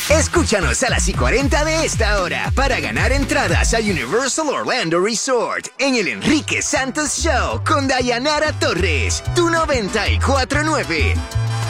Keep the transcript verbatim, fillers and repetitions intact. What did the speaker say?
Escúchanos a las y cuarenta de esta hora para ganar entradas a Universal Orlando Resort en el Enrique Santos Show con Dayanara Torres, tu noventa y cuatro nueve.